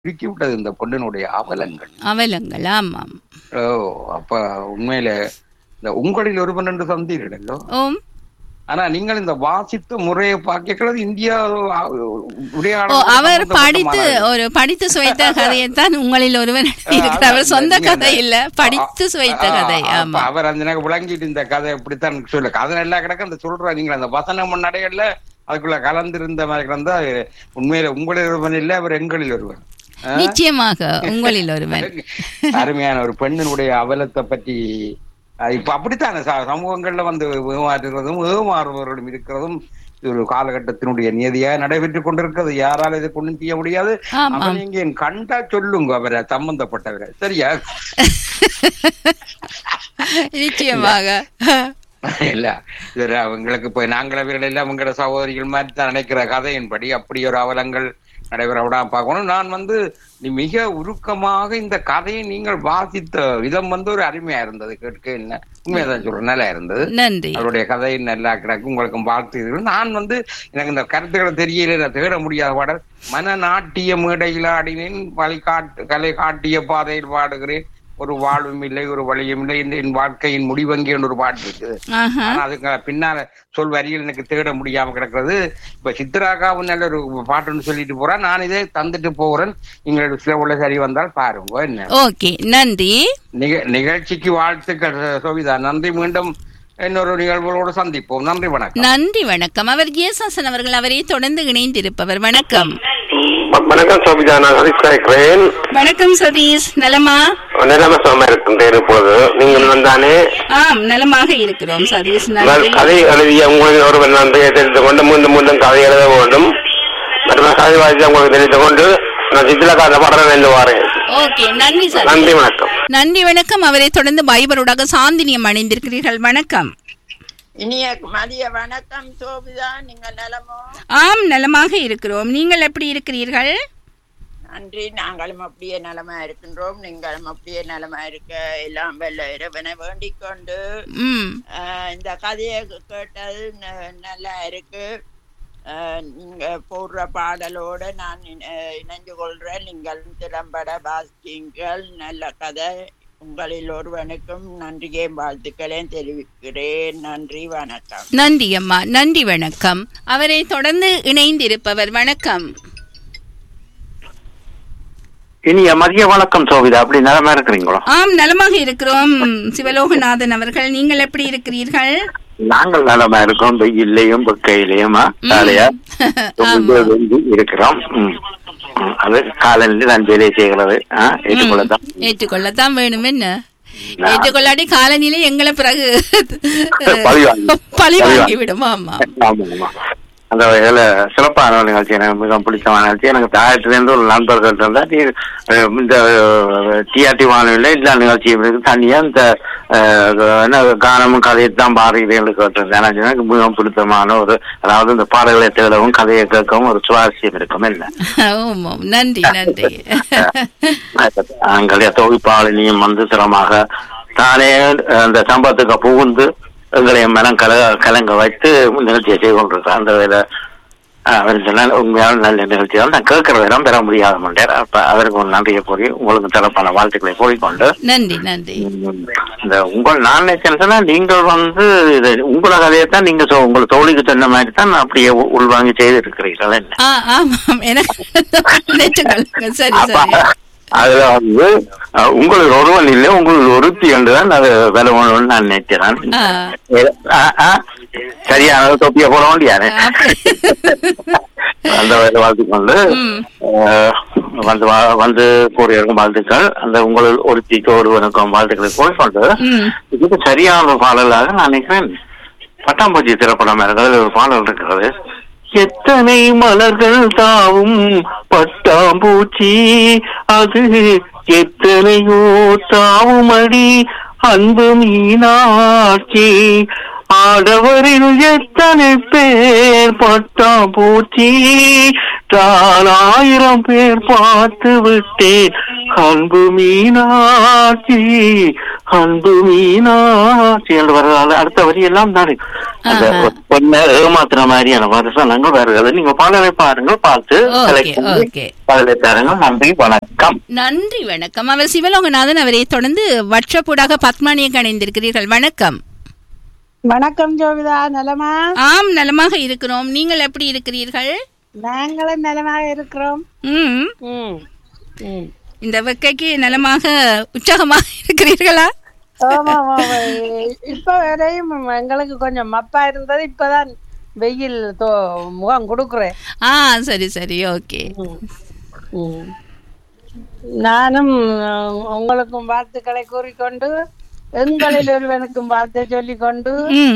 இறுக்கி விட்டது இந்த பொண்ணினுடைய அவலங்கள். ஆமாம். ஓ, அப்ப உண்மையில இந்த உங்களில் ஒருவன் என்று தந்தீர்களோ. ஓம். ஆனா நீங்கள் இந்த வாசித்த முறையை பார்க்கிறது இந்தியா அவர் படித்து சுவைத்த கதையைத்தான் உங்களில் ஒருவன் இருக்கிறவர். சொந்த கதை இல்ல, படித்து சுவைத்த கதை. ஆமா, அவர் அந்த நேரம் விளங்கிட்டு இந்த கதை இப்படித்தான் சொல்ல கதை நல்லா கிடக்க அந்த சொல்ற நீங்கள் அந்த வசனம் முன்னாடியல்ல அதுக்குள்ள கலந்திருந்த மாதிரி கிடந்தா உண்மையில உங்களில் ஒருவன் இல்ல, அவர் எங்களில் ஒருவன். நிச்சயமாக உங்களில் ஒருவன். அருமையான ஒரு பெண்ணினுடைய அவலத்தை பற்றி இப்ப அப்படித்தானே சமூகங்கள்ல வந்து ஏமாற்றுறதும் ஏமாறுவர்களும் இருக்கிறதும் ஒரு காலகட்டத்தினுடைய நியதியா நடைபெற்றுக் கொண்டிருக்கிறது. யாரால இதை கொண்டு செய்ய முடியாது. நீங்க கண்டா சொல்லுங்க அவரை சம்பந்தப்பட்டவரை, சரியா? நிச்சயமாக இல்ல அவங்களுக்கு இப்ப நாங்களவர்கள் எல்லாம் உங்களோட சகோதரிகள் மாதிரி தான் நினைக்கிற கதையின்படி அப்படி ஒரு அவலங்கள் நடைபெற விட பார்க்கணும். நான் மிக உருக்கமாக இந்த கதையை நீங்கள் வாசித்த விதம் ஒரு அருமையா இருந்தது. கேட்க என்ன உண்மையாதான் சொல்றேன், நல்லா இருந்தது. நன்றி. அவருடைய கதை நல்லா கிடக்கு. உங்களுக்கு வாழ்த்து. நான் எனக்கு இந்த கருத்துக்களை தெரியல, தேட முடியாத பாடல். மனநாட்டிய மேடையில் ஆடினேன், கலை காட்டிய பாதையில் பாடுகிறேன், ஒரு வாழ்வும் இல்லை ஒரு வழியும் இல்லை, என் வாழ்க்கையின் முடிவங்கி ஒரு பாட்டு இருக்குது. ஆனா அதுக்கு பின்னால சொல் வரிகள் எனக்கு தேட முடியாம கிடக்கிறது. இப்ப சித்ராக்காவும் நல்ல ஒரு பாட்டுன்னு சொல்லிட்டு போறேன். நான் இதே தந்துட்டு போகிறேன். நீங்களோட சில உள்ள சரி வந்தால் பாருங்க. என்ன? ஓகே, நன்றி. நிகழ்ச்சிக்கு வாழ்த்துக்கள் சோபிதா. நன்றி. மீண்டும் இன்னொரு நிகழ்வுகளோடு சந்திப்போம். நன்றி, வணக்கம். நன்றி, வணக்கம். அவர் ஜேசன் அவர்கள் அவரை தொடர்ந்து இணைந்திருப்பவர். வணக்கம். வணக்கம் சோபிதா, நான் சதீஷ் கேட்கிறேன். வணக்கம் சதீஷ், நலமா? நலமா இருக்கின்றேன். இப்போது நீங்கள் வந்தானே? ஆம், நலமாக இருக்கிறோம் சதீஷ். கதை எழுதிய உங்களுக்கு ஒருவர் நன்றியை தெரிந்து கொண்டு மீண்டும் கதை எழுத வேண்டும். மற்றும் கதை வாசித்து உங்களுக்கு தெரிந்து கொண்டு நான் சித்திரக்கார பாடுறேன் என்று வாரேன். ஓகே, நன்றி சார். நன்றி, வணக்கம். நன்றி, வணக்கம். அவரை தொடர்ந்து பைபரோடாக சாந்தினியம் அணிந்திருக்கிறீர்கள். வணக்கம். இனிய மதிய வணக்கம் சோபிதா, நீங்கள் நலமோ? ஆம், நலமாக இருக்கிறோம். நீங்கள் எப்படி இருக்கிறீர்கள்? நன்றி, நாங்களும் அப்படியே நலமா இருக்கின்றோம். நீங்களும் அப்படியே நலமா இருக்க எல்லாம் வெள்ள இறைவனை வேண்டிக் கொண்டு இந்த கதையை கேட்டது நல்லா இருக்கு. நீங்க போடுற பாடலோட நான் இணைஞ்சு கொள்றேன். நீங்கள் திறம்பட வாசிங்கள். நல்ல கதை. உங்களில் ஒருவனுக்கும் நன்றியையும் வாழ்த்துக்களையும் தெரிவிக்கிறேன். நன்றி, வணக்கம். நன்றி அம்மா, நன்றி, வணக்கம். அவரை தொடர்ந்து இணைந்திருப்பவர். வணக்கம். இனிய மதிய வணக்கம் சோபிதா, அப்படி நலமா இருக்கிறீங்களா? ஆம், நலமாக இருக்கிறோம் சிவலோகநாதன் அவர்கள். நீங்கள் எப்படி இருக்கிறீர்கள்? நாங்கள் நலமா இருக்கோம். வெயிலையும் வெக்கையிலையும் இருக்கிறோம். அது காலையில் நான் வேலை செய்கிறது ஏற்றுக்கொள்ளத்தான் வேணும். என்ன ஏற்றுக்கொள்ளாடி காலநிலை எங்களை பிறகு பழி வாங்கிவிடும். ஆமா, அந்த வகையில சிறப்பான நிகழ்ச்சி, எனக்கு மிகவும் பிடிச்சமான நிகழ்ச்சி. எனக்கு தாயத்திலிருந்து ஒரு நண்பர்கள் இருந்தா இந்த டிஆர்டி வானொலியில எல்லா நிகழ்ச்சியும் இருக்கு. தனியா இந்த கானமும் கதையை தான் பாடுகிறேன் கேட்டிருந்தேன். எனக்கு மிகவும் பிடித்தமான ஒரு, அதாவது இந்த பாடல்களை தேடவும் கதையை கேட்கவும் ஒரு சுவாரஸ்யம் இருக்கும். என்ன? நன்றி, நன்றி. எங்களுடைய தொகுப்பாளினியும் சிரமமாக தானே அந்த சம்பவத்துக்கு புகுந்து எங்களைய மனம் கலங்க வைத்து நிகழ்ச்சியை செய்து கொண்டிருக்கேன். அந்த வேலை அவர் சொன்னால் உண்மையான நல்ல நிகழ்ச்சியால் நான் கேட்கிற இடம் பெற முடியாத மாட்டேன். அப்ப அவருக்கு ஒரு நன்றியை கூறி உங்களுக்கு தரப்பான வாழ்த்துக்களை கூறிக்கொண்டு நன்றி, நன்றி. இந்த நான் நினைச்சேன்னா நீங்கள் இது உங்களோட கதையைத்தான் நீங்க உங்களை தோழிக்கு சொன்ன மாதிரி தான் அப்படியே உள்வாங்கி செய்து இருக்கிறீர்கள். அதுல உங்களுக்கு ஒருவன் இல்லை, உங்களுக்கு ஒருத்தி என்றுதான் அது விலை ஒன்று நான் நினைக்கிறேன். சரியான தொப்பிய போட வேண்டியானே. அந்த வயது வாழ்த்துக்கொண்டு வந்து கூறியிருக்கும் வாழ்த்துக்கள். அந்த உங்கள் ஒருத்திக்கு ஒருவனுக்கும் வாழ்த்துக்களை கூறிக்கொண்டு இதுக்கு சரியான பாடலாக நான் நினைக்கிறேன். பட்டாம்பூச்சி திரைப்படம் இருக்கிறது ஒரு பாடல் இருக்கிறது. எத்தனை மலர்கள் தாவும் பட்டாம்பூச்சி, அது எத்தனையோ தாவுமடி அன்பு மீனாட்சி, ஆடவரில் எத்தனை பேர் பட்டா பூச்சி நான் 1000 பேர் பார்த்து விட்டேன் அன்பு மீனாட்சி அன்பு மீனாட்சி என்று வர்றதால அடுத்த வரி எல்லாம் தானே அந்த பொண்ணை ஏமாத்துற மாதிரியான வசனங்கள் வருகிறது. நீங்க பாடலை பாருங்கள், பார்த்து பாடலை பாருங்கள். நன்றி, வணக்கம். நன்றி, வணக்கம். அவர் சிவலோகநாதன். அவரை தொடர்ந்து வட்சப்பூடாக பத்மானியை இணைந்திருக்கிறீர்கள். வணக்கம். வணக்கம் ஜோவிதா, நலமா? ஆம், நலமாக இருக்கிறோம். நீங்கள் எப்படி இருக்கிறீர்கள்? நாங்களும் நலமாக இருக்கிறோம். இந்த வெக்கைக்கு நலமாக உற்சாகமாக இருக்கிறீர்களா? இப்ப வரையும் எங்களுக்கு கொஞ்சம் மப்பா இருந்தது. இப்பதான் வெயில் முகம் கொடுக்குறேன். சரி சரி, ஓகே. நானும் உங்களுக்கும் வாழ்த்துக்களை கூறிக்கொண்டு, எங்களில் ஒருவனுக்கும் வாழ்த்தை சொல்லிக்கொண்டு,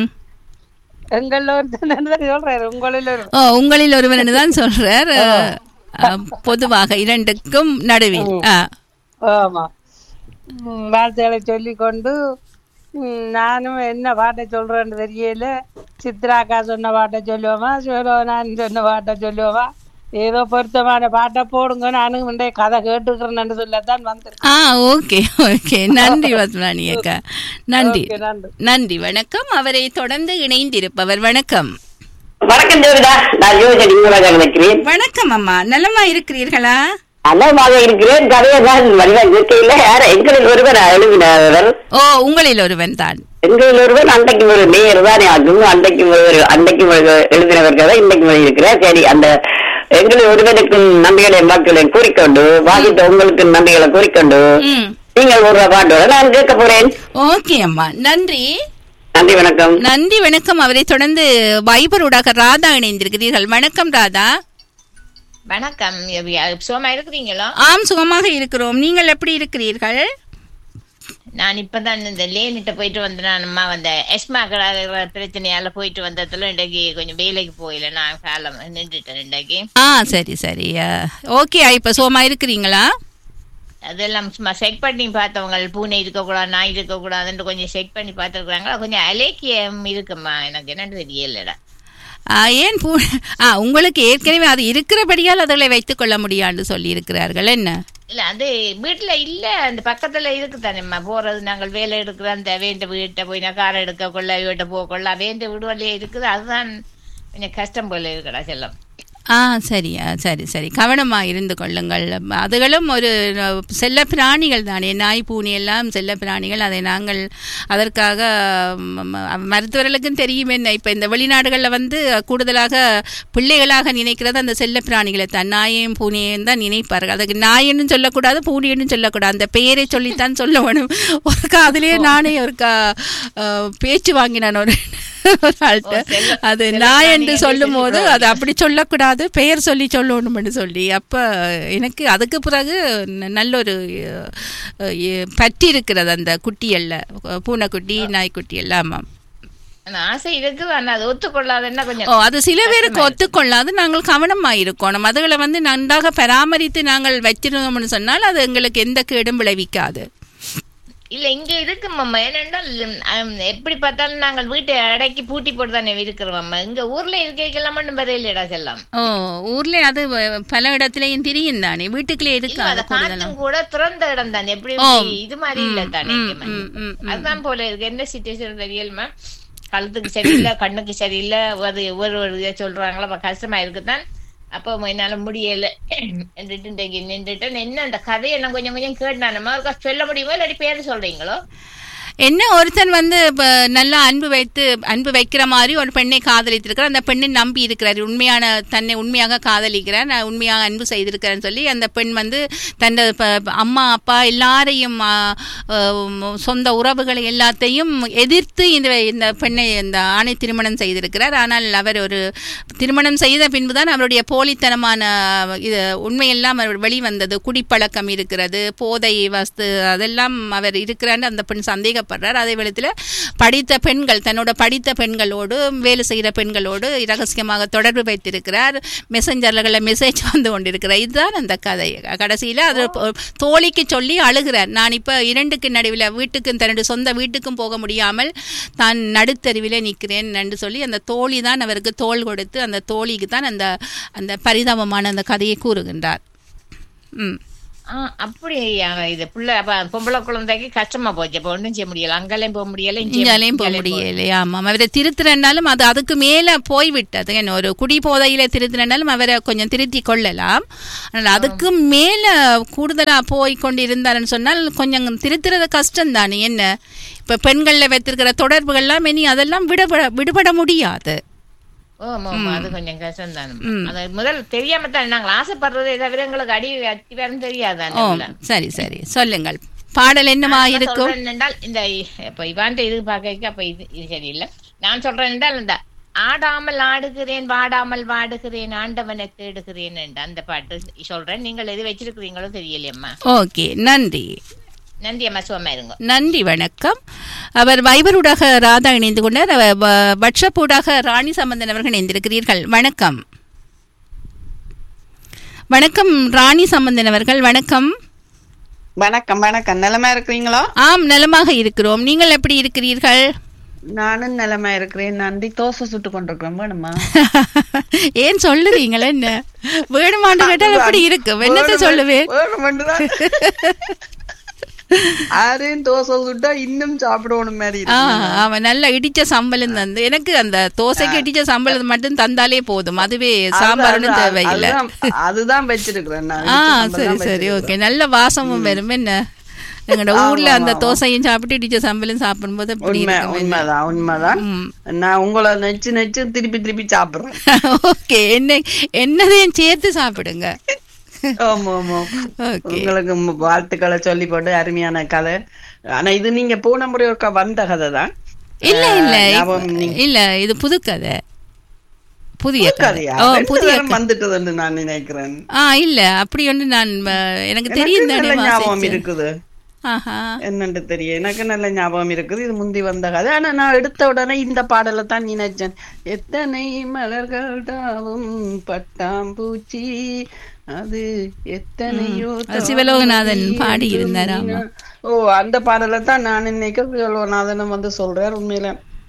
உங்களில் ஒருவன் தான் சொல்றார். பொதுவாக இரண்டுக்கும் நடுவில் வார்த்தைகளை சொல்லிக்கொண்டு, நானும் என்ன பாட்டை சொல்றேன்னு தெரியல. சித்ராக்கா சொன்ன பாட்டை சொல்லுவோமா, சிவலோகநாதன் சொன்ன பாட்டை சொல்லுவோமா, ஏதோ பொருத்தமான பாட்டை போடுங்க. நானும் இன்றைய கதை கேட்டுக்கிறேன்னு சொல்லத்தான் வந்திருக்கேன். ஓகே ஓகே, நன்றி பத்மானி அக்கா, நன்றி நன்றி, வணக்கம். அவரை தொடர்ந்து இணைந்திருப்பவர். வணக்கம். வணக்கம் ஜோதிடா, நான் யோசனை நினைக்கிறேன். வணக்கம் அம்மா, நலமா இருக்கிறீர்களா? நலமாக இருக்கிறேன். கதையை தான் இருக்கையில் யார எங்களில் ஒருவர் எழுதினார். உங்களில் ஒருவன் தான். எங்களில் ஒருவன் அன்றைக்கு ஒரு நேர் தானே ஆகும். அன்றைக்கு எழுதினவர் கதை இன்றைக்கு இருக்கிறார். சரி, அந்த எங்களில் ஒருவனுக்கும் நம்பிகளை மக்களை கூறிக்கொண்டு, வாகித்த உங்களுக்கு நம்பிகளை கூறிக்கொண்டு நீங்கள் ஒரு பாட்டோட நான் கேட்க போறேன். ஓகே அம்மா, நன்றி. நன்றி, வணக்கம். நன்றி, வணக்கம். அவரை தொடர்ந்து வைபரோடாக ராதா இணைந்திருக்கிறீர்கள். வணக்கம் ராதா. வணக்கம். சுகமா இருக்கிறீங்களா? ஆம், சுகமாக இருக்கிறோம். நீங்கள் எப்படி இருக்கிறீர்கள்? நான் இப்பதான் இந்த லேனிட்ட போயிட்டு வந்தேன். அந்த எஸ்மா பிரச்சனையால போயிட்டு வந்ததுல இன்றைக்கு கொஞ்சம் வேலைக்கு போயில, நான் காலம் நின்றுட்டேன் இன்றைக்கு. சரி சரி, ஓகே. இப்ப சுகமா இருக்கிறீங்களா? அதெல்லாம் சும்மா செக் பண்ணி பார்த்தவங்க, பூனை இருக்கக்கூடாது, நாய் இருக்கக்கூடாதுன்னு கொஞ்சம் செக் பண்ணி பார்த்துருக்குறாங்களா. கொஞ்சம் அலேக்கியம் இருக்குமா, எனக்கு என்னன்னு தெரியலடா. ஏன் உங்களுக்கு ஏற்கனவே அது இருக்கிறபடியால் அதில் வைத்துக் கொள்ள முடியான்னு சொல்லி இருக்கிறார்கள். என்ன இல்ல, அது வீட்டுல இல்ல, அந்த பக்கத்துல இருக்கு தானேம்மா போறது. நாங்கள் வேலை எடுக்கிற அந்த வேண்ட வீட்டை போய் நான் காரை எடுக்க கொள்ள, வீட்டை போக கொள்ள, வேண்ட வீடு வழியே இருக்குது. அதுதான் கொஞ்சம் கஷ்டம் போல இருக்கடா செல்லம். சரியா, சரி சரி, கவனமாக இருந்து கொள்ளுங்கள். அதுகளும் ஒரு செல்ல பிராணிகள் தானே, நாய் பூனி எல்லாம் செல்ல பிராணிகள். அதை நாங்கள் அதற்காக மருத்துவர்களுக்கும் தெரியும். என்ன இப்போ இந்த வெளிநாடுகளில் கூடுதலாக பிள்ளைகளாக நினைக்கிறது அந்த செல்ல பிராணிகளை தான். நாயையும் பூனியையும் தான் நினைப்பார்கள். அதுக்கு நாயன்னு சொல்லக்கூடாது, பூனியன்னு சொல்லக்கூடாது, அந்த பெயரை சொல்லித்தான் சொல்ல வேணும். ஒருக்கா அதுலேயே நானே ஒருக்கா பேச்சு வாங்கினான் ஒரு ஆள்கிட்ட. அது நாய் என்று சொல்லும் போது அது அப்படி சொல்லக்கூடாது, பெயர் சொல்லி சொல்லணும்னு சொல்லி. அப்போ எனக்கு அதுக்கு பிறகு நல்ல ஒரு பற்றி இருக்கிறது அந்த குட்டியல்ல, பூனைக்குட்டி நாய்க்குட்டி எல்லாம். ஆசை இருக்கு, அது ஒத்துக்கொள்ளாதுன்னா கொஞ்சம் அது சில பேருக்கு ஒத்துக்கொள்ளாது. நாங்கள் கவனமாக இருக்கணும். அதுகளை நன்றாக பராமரித்து நாங்கள் வச்சிருந்தோம்னு சொன்னால் அது எங்களுக்கு எந்த கேடும் விளைவிக்காது. இல்ல, இங்க இருக்கு மாமா. ஏனென்றால் எப்படி பார்த்தாலும் நாங்கள் வீட்டை அடக்கி பூட்டி போட்டு தானே இருக்கிறோம் மாமா. இங்க ஊர்ல இருக்கலாம் மட்டும் வரையிலடா செல்லாம். ஊர்ல அது பல இடத்துலயும் தெரியும் தானே, வீட்டுக்குள்ளே இருக்கு கூட திறந்த இடம் தானே, எப்படி இது மாதிரி இல்ல தானே. அதுதான் போல இருக்கு. என்ன சிச்சுவேஷன் தெரியலுமா, கழுத்துக்கு சரியில்லை, கண்ணுக்கு சரியில்லை, அது ஒவ்வொரு சொல்றாங்களா, கஷ்டமா இருக்குதான். அப்போ என்னால முடியல நின்றுட்டு என்ன அந்த கதையை நான் கொஞ்சம் கொஞ்சம் கேட்டானமா சொல்ல முடியுமோ, இல்லாட்டி பேரு சொல்றீங்களோ? என்ன, ஒருத்தன் நல்லா அன்பு வைக்கிற மாதிரி ஒரு பெண்ணை காதலித்திருக்கிறார். அந்த பெண்ணை நம்பி இருக்கிறார், தன்னை உண்மையாக காதலிக்கிறார், நான் உண்மையாக அன்பு செய்திருக்கிறேன்னு சொல்லி அந்த பெண் தன் அம்மா அப்பா எல்லாரையும் சொந்த உறவுகளை எல்லாத்தையும் எதிர்த்து இந்த பெண்ணை இந்த ஆணை திருமணம் செய்திருக்கிறார். ஆனால் அவர் ஒரு திருமணம் செய்த பின்புதான் அவருடைய போலித்தனமான இது உண்மையெல்லாம் அவர் வெளிவந்தது. குடிப்பழக்கம் இருக்கிறது, போதை வஸ்து அதெல்லாம் அவர் இருக்கிறான்னு அந்த பெண் சந்தேகப்பட்டு கஷ்டப்படுறார். அதே வேளத்தில் படித்த பெண்கள் தன்னோட படித்த பெண்களோடு வேலை செய்கிற பெண்களோடு ரகசியமாக தொடர்பு வைத்திருக்கிறார். மெசஞ்சர்களை மெசேஜ் வந்து கொண்டிருக்கிறார். இதுதான் அந்த கதை. கடைசியில் அது தோழிக்கு சொல்லி அழுகிறார். நான் இப்போ 2க்கு நடுவில் வீட்டுக்கும் தன்னுடைய சொந்த வீட்டுக்கும் போக முடியாமல் தான் நடுத்தருவிலே நிற்கிறேன் என்று சொல்லி அந்த தோழி தான் அவருக்கு தோள் கொடுத்து அந்த தோழிக்கு தான் அந்த அந்த பரிதாபமான அந்த கதையை கூறுகின்றார். அப்படி இது பிள்ளை பொம்பளை குழந்தைக்கு கஷ்டமா போச்சு. இப்போ ஒன்றும் செய்ய முடியல, அங்கேயும் போக முடியல, இங்கேயும் போக முடியல. ஆமாம், அவரை திருத்தினாலும் அது அதுக்கு மேலே போய்விட்டது. என்ன ஒரு குடி போதையில திருத்தினாலும் அவரை கொஞ்சம் திருத்தி கொள்ளலாம். ஆனால் அதுக்கு மேலே கூடுதலாக போய் கொண்டு இருந்தாருன்னு சொன்னால் கொஞ்சம் திருத்துறது கஷ்டம் தானே. என்ன இப்போ பெண்களில் வைத்திருக்கிற தொடர்புகள்லாம் இனி அதெல்லாம் விடுபட முடியாது. அது கொஞ்சம் கஷ்டம் தானே. அது முதல் தெரியாம தான் நாங்கள் ஆசைப்படுறதை தவிர எங்களுக்கு அடி வேறும் தெரியாது. சரி சரி, சொல்லுங்கள். பாடல் என்னமா இருக்கும் என்றால் இந்த இப்ப இவான் இது பார்க்க அப்ப இது சரியில்லை. நான் சொல்றேன் என்றால் இந்த ஆடாமல் ஆடுகிறேன் வாடாமல் வாடுகிறேன் ஆண்டவனை தேடுகிறேன் என்ற அந்த பாட்டு சொல்றேன். நீங்கள் எது வச்சிருக்கிறீங்களோ தெரியலையம்மா. ஓகே, நன்றி. நன்றி அம்மா, சும்மா இருங்க. நன்றி, வணக்கம். அவர் வைபரூடாக ராதா இணைந்து கொண்டார். வாட்ஸ்அப்பூடாக ராணி சம்பந்தன் அவர்கள் இணைந்திருக்கிறீர்கள். வணக்கம். வணக்கம் ராணி சம்பந்தன் அவர்கள். வணக்கம். வணக்கம். வணக்கம். நலமா இருக்கிறீங்களா? ஆம், நலமாக இருக்கிறோம். நீங்கள் எப்படி இருக்கிறீர்கள்? நானும் நலமா இருக்கிறேன். நன்றி. தோசை சுட்டு கொண்டிருக்கிறோம். வேணுமா? ஏன் சொல்லுறீங்களா? என்ன வேணுமான்னு கேட்டால் எப்படி இருக்கு? என்னத்தை சொல்லுவேன்? ஆரையும் தோசை சுட்டா இன்னும் சாப்பிடணும் மாதிரி. அவன் நல்லா இடிச்ச சம்பளம் தந்து எனக்கு அந்த தோசைக்கு இடிச்ச சம்பளம் மட்டும் தந்தாலே போதும். அதுவே சாம்பார்னு தேவையில்லை. அதுதான் வச்சிருக்கிறேன். சரி சரி, ஓகே. நல்ல வாசமும் வரும். என்ன எங்களோட ஊர்ல அந்த தோசையும் சாப்பிட்டு இடிச்ச சம்பளம் சாப்பிடும் போது உண்மைதான் உண்மைதான். நான் உங்களை நெச்சு நெச்சு திருப்பி திருப்பி சாப்பிடுறேன். ஓகே, என்னதையும் சேர்த்து சாப்பிடுங்க. உங்களுக்கு வாழ்த்துக்களை சொல்லி போட்டு அருமையான கதை. ஆனா இது நீங்க போன முறை வந்த கதை தான். இல்ல இல்ல இல்ல, இது புது கதை. புதிய கதையா? புதிய வந்துட்டதுன்னு நான் நினைக்கிறேன். இல்ல அப்படி ஒன்று நான் எனக்கு தெரியும் ஞாபகம் இருக்குது. என்னன்னு தெரியும், எனக்கு நல்ல ஞாபகம் இருக்குது. இது முந்தி வந்த கதை. ஆனா நான் எடுத்த உடனே இந்த பாடலை தான் நினைச்சேன். எத்தனை மலர்களாவும் பட்டாம்பூச்சி அது எத்தனையோ சிவலோகநாதன் பாடி இருந்தார். அந்த பாடலை தான் நான் இன்னைக்கு சிவலோகநாதன் வந்து சொல்றார். உண்மையில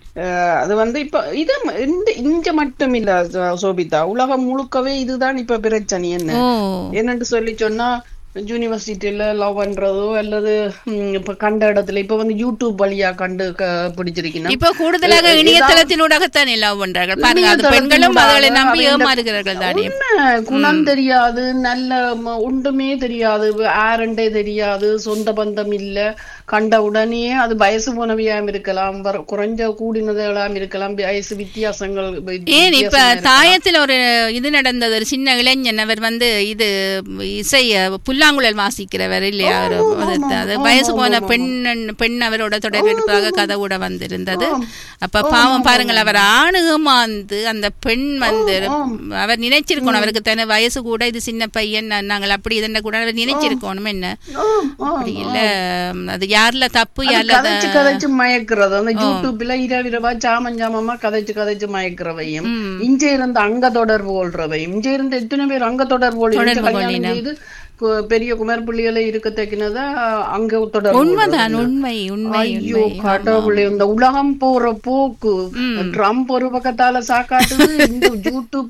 அது இப்ப இது இங்க மட்டும் இல்ல சோபிதா, உலகம் முழுக்கவே இதுதான் இப்ப பிரச்சனை. என்னன்னு சொல்லி சொன்னா யூனிவர்சிட்டியில லவ் பண்றதோ அல்லது இப்ப கண்ட இடத்துல இப்ப யூடியூப் வழியா கண்டு பிடிச்சிருக்கீங்க. இப்ப கூடுதலாக இணையதளத்தினூடாகத்தான் லவ் பண்றார்கள். பாருங்க, அது பெண்களும் அவர்களை நம்பி ஏமாறுகிறார்கள் தானே. குணம் தெரியாது, நல்ல ஒன்றுமே தெரியாது, ஆரண்டே தெரியாது, சொந்த பந்தம் இல்ல. கண்ட உடனே அது வயசு போனவையாம் இருக்கலாம், குறைஞ்ச கூடினதெல்லாம் இருக்கலாம், வயசு வித்தியாசங்கள். ஏன் இப்ப தாயத்தில் ஒரு இது நடந்தது. ஒரு சின்ன இளைஞன் அவர் இது இசை புல்லாங்குழல் வாசிக்கிறவர் இல்லையா, வயசு போன பெண் அவரோட தொடர்பெடுப்பாக கதை கூட வந்திருந்தது. அப்ப பாவம் பாருங்கள், அவர் ஆணுகமாந்து அந்த பெண் அவர் நினைச்சிருக்கணும், அவருக்கு தன வயசு கூட, இது சின்ன பையன் நாங்கள் அப்படி இதென்ன கூட அவர் நினைச்சிருக்கணும். என்ன அப்படி இல்ல, அது யாருல தப்பு யாருல கதைச்சு மயக்கிறது. அந்த யூடியூப்ல இரவிரவா ஜாமமா கதைச்சு மயக்கிறவையும், இங்க இருந்து அங்க தொடர்பு கொள்றவையும், இங்க இருந்து எத்தனை பேர் அங்க தொடர்பு கொள்ளுது. பெரிய குமார் புள்ளிகளை இருக்கத்தக்கினதா அங்க தொடர்பு. உண்மைதான், உண்மை உண்மை. ஐயோ கடவுளே, இந்த உலகம் போற போக்கு. ட்ரம்ப் ஒரு பக்கத்தால சாக்காட்டுது, இந்த யூடியூப்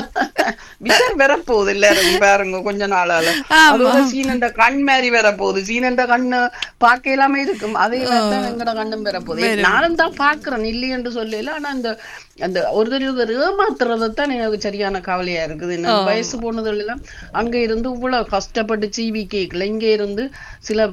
விசார் வரப்போகுது இல்ல பாருங்க கொஞ்ச நாளால. சீனண்ட கண் மாதிரி வரப்போகுது. சீனண்ட கண்ணு பார்க்க எல்லாமே இருக்கும், அதே மாதிரிதான் எங்கட கண்ணும் வரப்போகுது. நானும் தான் பாக்குறேன் இல்லையென்று சொல்லல. ஆனா அந்த ஒரு ஏமாத்துறதான் எனக்கு சரியான கவலையா இருக்குது. என்ன வயசு போனதுல எல்லாம் அங்க இருந்து இவ்வளவு கஷ்டப்பட்டு சிவி கேக்கல, இங்க இருந்து சில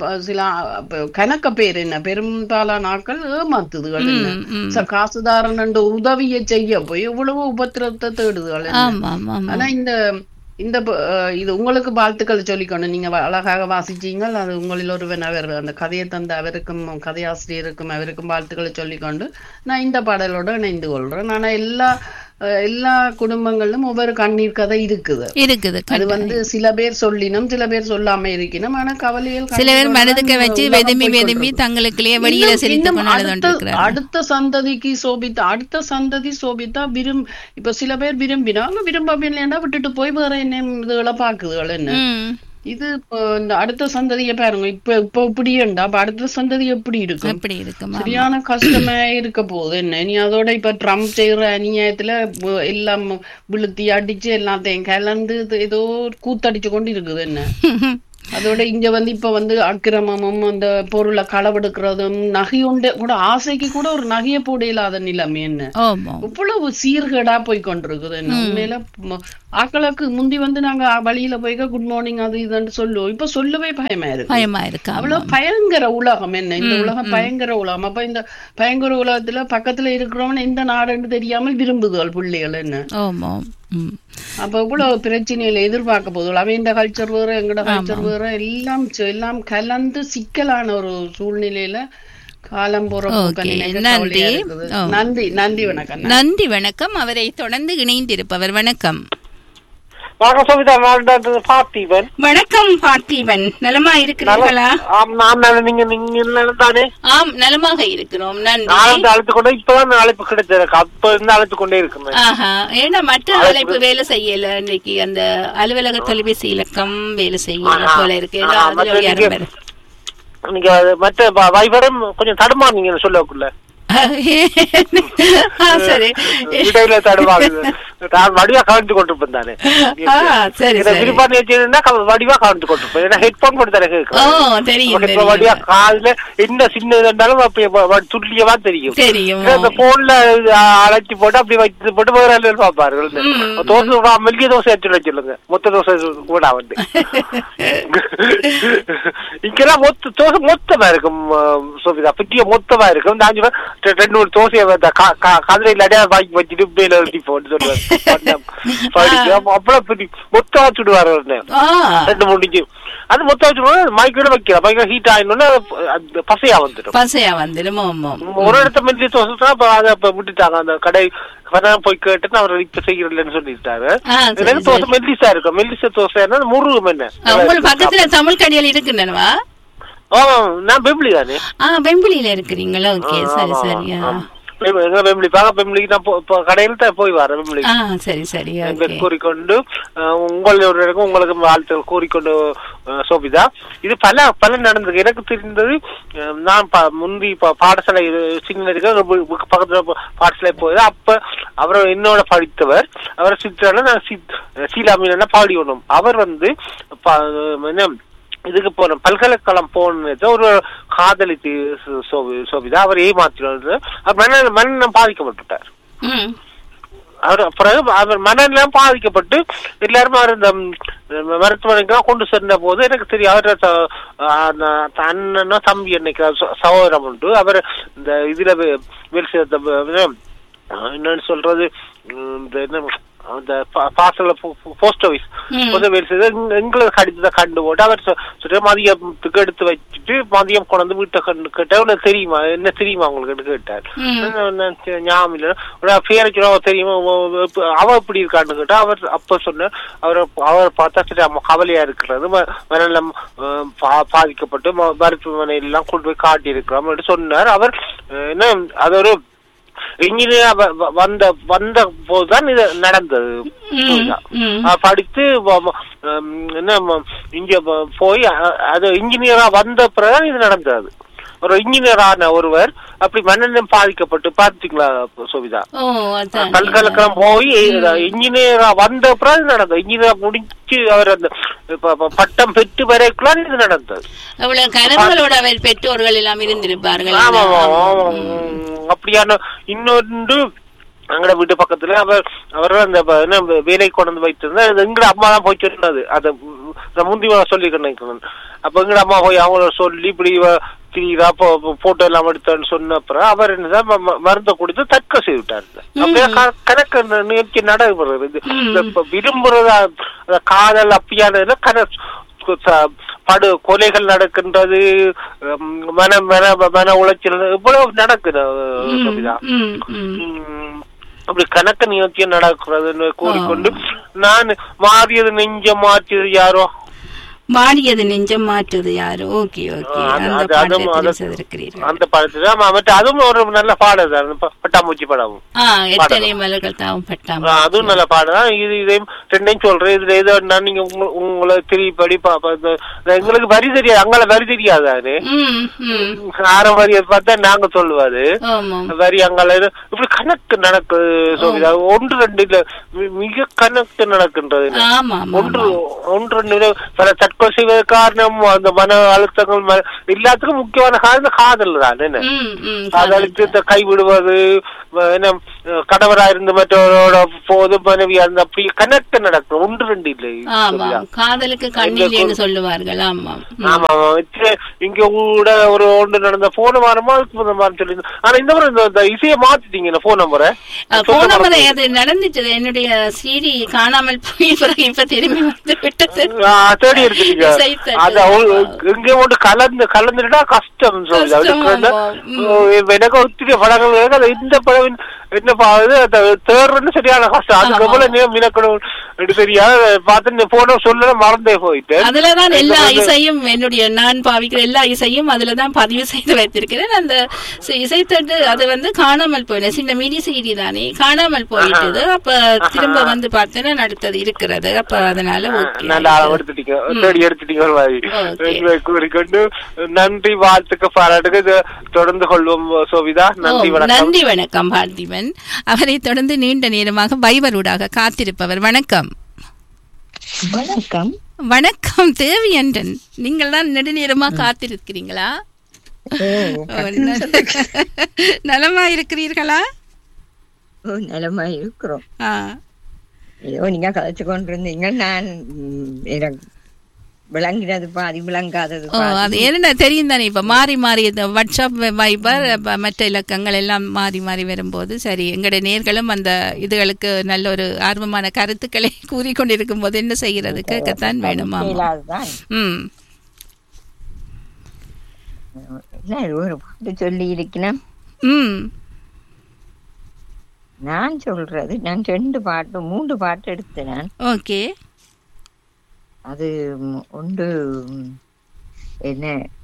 கணக்க பேர் என்ன பெரும்பாலான ஆட்கள் ஏமாத்துதுகள். என்ன காசுதாரன் உதவியை செய்ய போய் இவ்வளவு உபத்திரத்தை தேடுதுகள். ஆனா இந்த இது உங்களுக்கு வாழ்த்துக்கள் சொல்லிக்கணும். நீங்க அழகாக வாசிச்சீங்க, அது உங்களில் ஒருவன் அவர் அந்த கதையை தந்த அவருக்கும் கதையாசிரியருக்கும் அவருக்கும் வாழ்த்துக்களை சொல்லிக்கொண்டு நான் இந்த பாடலோட இணைந்து கொள்றேன். ஆனா எல்லா எல்லா குடும்பங்களிலும் ஒவ்வொரு கண்ணீர் கதை இருக்குது. அது சில பேர் சொல்லினும் சில பேர் சொல்லாம இருக்கணும். ஆனா கவலைகள் சில பேர் மனதுக்கு வச்சு வெதும்பி தங்களுக்குள்ளே வெளியில அடுத்த சந்ததிக்கு சோபித்தா இப்ப சில பேர் விரும்பினாங்க, விரும்பவில்லைன்னா விட்டுட்டு போய் வேற என்ன இதுகளை பாக்குதுகள். என்ன இது இந்த அடுத்த சந்ததியை பாருங்க, இப்ப இப்படியேண்டா அடுத்த சந்ததி எப்படி இருக்கும்? சரியான கஷ்டமே இருக்க போகுது. என்ன நீ அதோட இப்ப ட்ரம்ப் செய்யற அநியாயத்துல எல்லாம் விழுத்தி அடிச்சு எல்லாத்தையும் கலந்து ஏதோ கூத்தடிச்சு கொண்டு இருக்குது. என்ன அதோட இங்க இப்ப அக்கிரமமும் அந்த பொருளை களவெடுக்கிறதும் நகையுண்ட கூட ஆசைக்கு கூட ஒரு நகைய போட இல்லாத நிலைமை. என்ன இவ்வளவு சீர்கேடா போய் கொண்டிருக்குது. என்ன உண்மையில ஆக்களுக்கு முந்தி நாங்க வழியில போய் குட் மார்னிங் அது இதுன்னு சொல்லுவோம். இப்ப சொல்லவே பயமா இருக்கு. அவ்வளவு பயங்கர உலகம். என்ன இந்த உலகம் பயங்கர உலகம். அப்ப இந்த பயங்கர உலகத்துல பக்கத்துல இருக்கிறவன் எந்த நாடுன்னு தெரியாமல் விரும்புதுகள் பிள்ளைகள். என்ன அப்ப இவ்வளவு பிரச்சனையில எதிர்பார்க்க போதும். அவன் இந்த கல்ச்சர் வேற எங்கட கல்ச்சர் வேற எல்லாம் கலந்து சிக்கலான ஒரு சூழ்நிலையில காலம் போற. நன்றி வணக்கம். நன்றி வணக்கம். அவரை தொடர்ந்து இணைந்திருப்பவர். வணக்கம். வணக்கம் பார்த்திபன், நலமா இருக்கிறீர்களா? ஆம், நலமாக இருக்கிறோம். இப்பதான் அழைப்பு கிடைச்சது, அப்ப இருந்து அழைத்து கொண்டே இருக்கு. ஏன்னா மற்ற அழைப்பு வேலை செய்யல, இன்னைக்கு அந்த அலுவலக தொலைபேசி இலக்கம் வேலை செய்யல போல இருக்கு. நீங்க மற்ற வைபரம் கொஞ்சம் தடுமாறுங்க சொல்லக்குள்ள. வடிவா கவனித்து கொண்டிருப்பேன் தானே, வடிவா கவனித்து கொண்டிருப்பேன். ஹெட்போன் கொடுத்தாரு வடிவா காதுல என்ன சின்ன இருந்தாலும் துல்லியமா தெரியும். இந்த போன்ல அழைச்சி போட்டு அப்படி வச்சு போட்டு வேற பாப்பார்கள். தோசை மெல்லிய தோசை எடுத்து சொல்லுங்க, மொத்த தோசை கூட இங்கெல்லாம் தோசை மொத்தமா இருக்கும். சோபிதா பிட்டிய மொத்தமா இருக்கும். ரெண்டு ஒரு தோசையை கதிரையில் அடையா வாங்கி வச்சுட்டு மேல எழுதி போட்டு சொல்லுவாரு. அவ்வளவு மொத்தம் வச்சுடுவாரு. ரெண்டு மூணு அது மொத்தம் வச்சுடுவோம். மைக்கோட வைக்கலாம். மைக்கோ ஹீட் ஆயிடணும்னா பசையா வந்துடும். ஒரு இடத்த மெல்லிய தோசை அதை விட்டுட்டாங்க. அந்த கடை போய் கேட்டு அவர் இப்ப செய்யறதுன்னு சொல்லிட்டாரு. தோசை மெல்லிசா இருக்கும். மெல்லிசா தோசை முருகும். என்ன பக்கத்துல தமிழ் கடையில் இருக்குன்னா நான் பெம்பிளி தானே. பெம்பிளியில இருக்கிறீங்களா? ஓகே, சரி சரி. கடையில் தான் போய் வர பெம்பிளி. சரி சரி. கூறிக்கொண்டு உங்களுக்கு வாழ்த்துக்கள் கூறிக்கொண்டு சோபிதா, இது பல நடந்தது. எனக்கு தெரிந்தது, நான் முந்தி பாடசாலை சின்ன பக்கத்துல பாடசாலை போய் அப்ப அவர் என்னோட படித்தவர். அவர் சித்திரான நான் சீலாமீன பாடி ஒண்ணும். அவர் என்ன இதுக்கு போன பல்கலைக்கழகம் போனது ஒரு காதலித்து சோபிதா அவர் ஏமாத்தினார். மனம் பாதிக்கப்பட்டுட்டார். அவர் பிறகு அவர் மனநலம் பாதிக்கப்பட்டு எல்லாருமே அவர் இந்த மருத்துவமனைக்கு கொண்டு சென்ற போது எனக்கு தெரியும் அவர் அண்ணனோ தம்பி என்னைக்கு சகோதரம் உண்டு. அவர் இந்த இதுல வேலை செய்ய என்னன்னு சொல்றது, இந்த என்ன அந்த போஸ்ட் ஆபீஸ் வேலை செய்த எங்களுக்கு கடிதத்தை கண்டு போட்டு அவர் மதியத்துக்கு எடுத்து வச்சுட்டு மதியம் கொண்டு வீட்டை கண்டு கேட்டா உனக்கு தெரியுமா, என்ன தெரியுமா உங்களுக்கு கேட்டார். ஞாபகம் இல்லை பேரை தெரியுமா, அவ எப்படி இருக்கான்னு கேட்டா அவர் அப்ப சொன்ன அவர் பார்த்தா சரி கவலையா இருக்கிறது, மனநலம் பாதிக்கப்பட்டு மருத்துவமனையில எல்லாம் கொண்டு போய் காட்டி இருக்கிறோம் சொன்னார். அவர் என்ன அது ஒரு இன்ஜினியர் வந்த போதுதான் இது நடந்தது. படித்து என்ன இங்க போய் அது இன்ஜினியரா வந்த பிறகுதான் இது நடந்தது. ஒரு இன்ஜினியரான ஒருவர் அப்படி மனநலம் பாதிக்கப்பட்டு பார்த்தீங்களா சோபிதா? பல்கலைக்கழகம் போய் இன்ஜினியரா வந்த பிறகு நடந்தது. இன்ஜினியர் முடிச்சு அவர் அந்த பட்டம் பெற்று வரைக்குள்ள இது நடந்தது. பெற்றோர்கள் எல்லாம் இருந்திருப்பார்கள். அப்படியான இன்னொன்று எங்கட வீட்டு பக்கத்துல அவர் அந்த வேலை கொண்டு வைத்திருந்தா எங்கட அம்மா தான் போய் சொன்னது. அதை முந்தி சொல்லிக்கணும். அப்ப எங்கட அம்மா போய் அவங்கள சொல்லி இப்படி திரியா போட்டோ எல்லாம் எடுத்தான்னு சொன்ன அப்புறம் அவர் என்னதான் மருந்தை கொடுத்து தற்கொலை செய்து விட்டாரு. அப்படியே கணக்கு நிகழ்ச்சி நடைபெறுறது. விரும்புறதா காதல் அப்படியானதுல படு கொலைகள் நடக்கின்றது, மன உளைச்சல் இவ்வளவு நடக்குது. அப்படி கணக்க நிகழ்ச்சியா நடக்கிறதுன்னு கூறிக்கொண்டு நான் மாறியது நெஞ்சம் மாற்றியது யாரோ மாறியது நெஞ்சம் மாற்றுது யாரு. ஓகே ஓகே, அந்த படத்துல அதுவும் ஒரு நல்ல பாடல் தான். பட்டாம்பூச்சி படம் எத்தனை மலர்கள் தாவும் பட்டாம், அதுவும் நல்ல பாடம் தான். இதையும் ரெண்டையும் சொல்றேன். இதுல ஏதோ நீங்க உங்களை திருப்படி எங்களுக்கு வரி தெரியாது, அங்கே வரி தெரியாதாரு. ஆரம் வரியை பார்த்தா நாங்க சொல்லுவாரு வரி அங்கால இப்படி கணக்கு நடக்கு சோபிதா. 1-2 இல்ல, மிக கணக்கு நடக்குன்றது. ஒன்று 2 பல செய்வது காரணம் அந்த மன அழுத்தங்கள் எல்லாத்துக்கும் முக்கியமான காரணம் காதல் தான். என்ன காதலுக்கு கைவிடுவது, என்ன கணவரா இருந்து மற்றவரோட போது மனைவி அந்த அப்படி கணக்கு நடக்கும். 1-2 இல்லை, காதலுக்கு கண்ணில் சொல்லுவார்கள். ஆமா ஆமா, இங்க கூட ஒரு ஒன்று நடந்த போன வாரமா சொல்லி. ஆனா இந்த முறை இந்த இசையை மாத்திட்டீங்க போன் நம்பரை. அது நடந்துச்சு, என்னுடைய சீடி காணாமல் போய் இப்ப திரும்பி வந்து விட்டது. தேடி எடுத்துட்டீங்க. எங்க ஒன்று கலந்துட்டா கஷ்டம் சொல்லுது. எனக்கு ஒத்திரிய படங்கள் இந்த படம் என்ன தேர்றன்னு சரியான கஷ்டம். அதுக்கப்புறம் மினக்கணும் தெரியாது பார்த்து போன சொல்ல மறந்தே போயிட்டு. அதுலதான் எல்லா இசையும் என்னுடைய நான் பாவிக்கிற எல்லா இசையும் அதுலதான் பதிவு செய்து வைத்திருக்கிறேன். அந்த இசைத்தட்டு அது வந்து காணாமல் போயிடு, சின்ன மினி சீடி தானே காணாமல் போயிட்டது. அப்ப திரும்ப வந்து பார்த்தேன்னா அடுத்தது இருக்கிறது. அப்ப அதனால கூறிக்கொண்டு நன்றி, வாழ்த்துக்கு பாராட்டுக்கு தொடர்ந்து கொள்வோம் சோபிதா. நன்றி வணக்கம். நன்றி வணக்கம் பார்த்திபன். அவரை தொடர்ந்து நீண்ட நேரமாக வைபரூடாக காத்திருப்பவர். வணக்கம். வணக்கம். வணக்கம் தேவி அண்டன், நீங்கள் தான் நெடுநேரமா காத்திருக்கிறீங்களா? நலமா இருக்கிறீர்களா? நலமா இருக்கிறோம். ஏதோ நீங்க கதைச்சு கொண்டிருந்தீங்க, நான் விளங்கினது பாதி விளங்காதது. அது என்ன தெரியும் தானே, இப்ப மாறி மாறி வாட்ஸ்அப் வைபர் மற்ற இலக்கங்கள் எல்லாம் மாறி மாறி வரும்போது சரி, எங்களுடைய நேர்களும் அந்த இதுகளுக்கு நல்ல ஒரு ஆர்வமான கருத்துக்களை கூறிக்கொண்டிருக்கும் போது என்ன செய்கிறது, கேட்கத்தான் வேணுமா? ஒரு பாட்டு சொல்லி இருக்கணும். நான் சொல்றது, நான் 2 பாட்டு 3 பாட்டு எடுத்தேன். ஓகே. அது ஒன்று என்ன,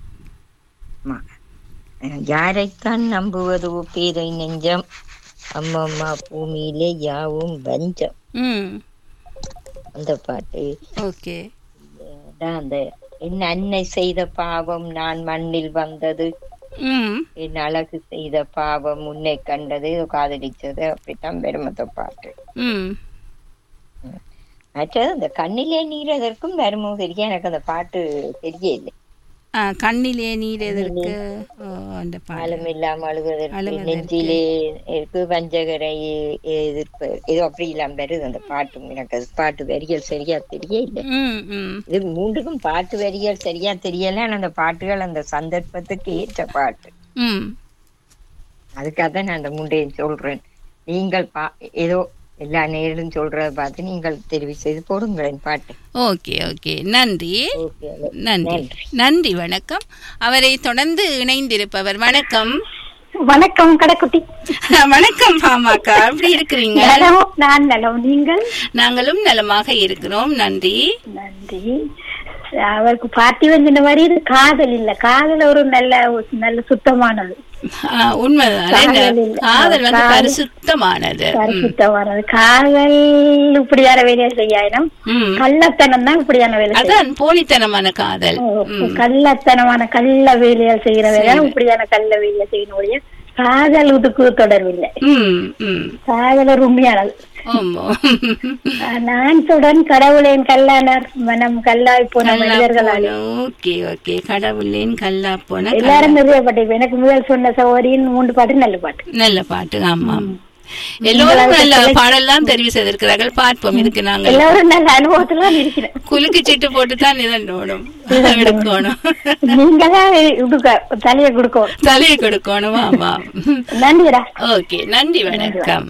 யாரைத்தான் நம்புவது பேதை நெஞ்சம், அம்மம்மா பூமியிலே யாவும் பஞ்சம், அந்த பாட்டு. ஓகே. அந்த என் அன்னை செய்த பாவம் நான் மண்ணில் வந்தது, என் அழகு செய்த பாவம் உன்னை கண்டது, காதலிச்சது, அப்படித்தான் பெருமத்த பாட்டு. மற்றது அந்த கண்ணிலே நீர் எதற்கும் வருமோ தெரியும், எனக்கு அந்த பாட்டு தெரியல. கண்ணிலே நீர் எதற்கு, பாலம் இல்லாம அழுவதற்கு, நெஞ்சிலே இருக்கு வஞ்சகரை எதிர்ப்பு, ஏதோ அப்படி இல்லாம வருது அந்த பாட்டு. எனக்கு அது பாட்டு வரிகள் சரியா தெரியல. இது 3க்கும் பாட்டு வரிகள் சரியா தெரியல. ஆனா அந்த பாட்டுகள் அந்த சந்தர்ப்பத்துக்கு ஏற்ற பாட்டு. அதுக்காக தான் நான் அந்த 3ஐயும் சொல்றேன். நீங்கள் ஏதோ எல்லா நேரிலும் சொல்றத பார்த்து நீங்கள் தெரிவு செய்து போடுங்களேன் பாட்டு. ஓகே ஓகே, நன்றி நன்றி நன்றி, வணக்கம். அவரை தொடர்ந்து இணைந்திருப்பவர். வணக்கம். வணக்கம் கடைக்குட்டி. வணக்கம் பாமாக்கா, எப்படி இருக்கிறீங்க? நான் நலம், நீங்கள்? நாங்களும் நலமாக இருக்கிறோம், நன்றி நன்றி. அவருக்கு பாட்டி வந்து மாதிரி இது காதல் இல்ல, காதல் ஒரு நல்ல சுத்தமானது. உண்மைதான், காதல் வந்து பரிசுத்தமானது. காதல் இப்படியான வேலையை செய்யணும், கள்ளத்தனம் தான் இப்படியான வேலை. அதான் போலித்தனமான காதல், கள்ளத்தனமான கள்ள வேலையால் செய்யற வேலை, இப்படியான கள்ள வேலையை செய்யணும். காதல் இதுக்கு தொடர்பில்லை, காதல் ஒரு உண்மையானது. நான் சொல்றேன், கடவுளின் கல்லானார் மனம் கல்லாய் போன மனிதர்களால். கடவுளின் கல்லா போன எல்லாரும் நிறைய. எனக்கு முதல் சொன்ன சகோதரியின் 3 பாட்டு நல்ல பாட்டு, நல்ல பாட்டு. ஆமா, எல்லோரும் நல்ல பாடலாம் தெரிவு செய்திருக்கிறார்கள். பார்ப்போம், இதுக்கு நாங்கள் எல்லாரும் நல்ல அனுபவத்துல இருக்கிறேன். குலுக்கி சீட்டு போட்டு தான் இதோடும் எடுக்கணும். நீங்க தலையை கொடுக்கணும், தலையை கொடுக்கணும். ஆமா, நன்றிடா. ஓகே, நன்றி, வணக்கம்.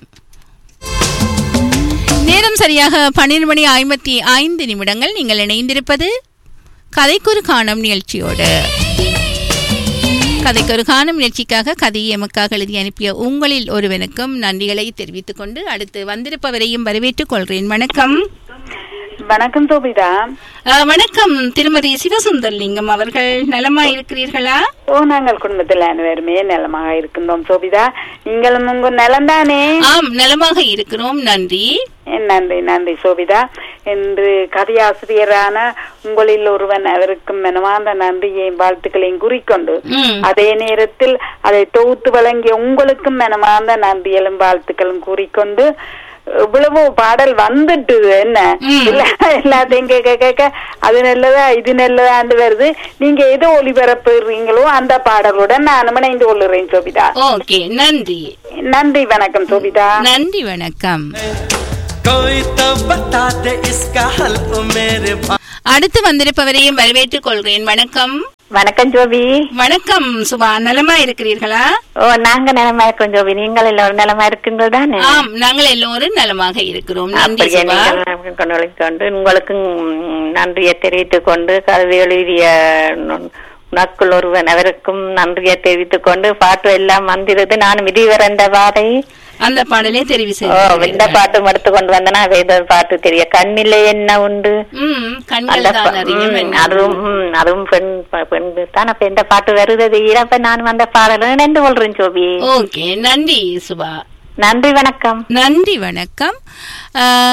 நேரம் சரியாக 12:55. நீங்கள் இணைந்திருப்பது கதைக்குரு காணும் நிகழ்ச்சியோடு. கதைக்கு ஒரு காணும் நிகழ்ச்சிக்காக கதையை எமக்காக எழுதி அனுப்பிய உங்களில் ஒருவனுக்கும் நன்றிகளை தெரிவித்துக் கொண்டு அடுத்து வந்திருப்பவரையும் வரவேற்றுக் கொள்கிறேன். வணக்கம். வணக்கம் சோபிதா. வணக்கம் திருமதி சிவசுந்தர்லிங்கம் அவர்கள். நலமா இருக்கிறீர்களா? ஓ, நாங்கள் குடும்பத்தில் அனைவருமே நலமாக இருக்கின்றோம் சோபிதா. நீங்களும் உங்க நலம்தானே? ஆம், நலமாக இருக்கிறோம். நன்றி நன்றி நன்றி சோபிதா. என்று கதையாசிரியரான உங்களில் ஒருவன் அவருக்கும் மனமார்ந்த நன்றியையும் வாழ்த்துக்களையும் குறிக்கொண்டு அதே நேரத்தில் அதை தொகுத்து வழங்கிய உங்களுக்கும் மனமார்ந்த நன்றிகளும் வாழ்த்துக்களும் கூறிக்கொண்டு இவ்வளவு பாடல் வந்துட்டு என்ன எல்லாத்தையும் கேட்க அது நல்லதா இது நல்லதான்னு வருது. நீங்க எது ஒளிபரப்புறீங்களோ அந்த பாடலுடன் நான் இணைந்து கொள்ளுறேன் சோபிதா. ஓகே, நன்றி. நன்றி, வணக்கம் சோபிதா. நன்றி, வணக்கம். அடுத்து வந்திருப்பவரையும் வரவேற்றுக் கொள்கிறேன். வணக்கம். வணக்கம் ஜோபி. வணக்கம் சுபா. நலமா இருக்கிறீர்களா? ஓ, நாங்க நலமா இருக்கோம் ஜோபி. நீங்கள் எல்லோரும் நலமா இருக்கின்றதானே? ஆம், நாங்கள் எல்லோரும் நலமாக இருக்கிறோம். நன்றி சுபா. கொண்டு உங்களுக்கும் நன்றியை தெரிவித்துக் கொண்டு கல்வி எழுதிய உனக்குள் ஒருவன் அவருக்கும் நன்றியை தெரிவித்துக் கொண்டு பாட்டு எல்லாம் வந்திருது. நான் விதிவரந்த பாதை அந்த பாடலே தெரிவி செய்ய இந்த பாட்டு எடுத்து கொண்டு வந்தனா வேத பாட்டு தெரிய கண்ணிலே என்ன உண்டு அதுவும் பெண் தான். அப்ப எந்த பாட்டு வருது அப்ப நான் வந்த பாடல நின்று கொள்றேன் ஜோபி. ஓகே, நன்றி சுபா. நன்றி, வணக்கம். நன்றி, வணக்கம்.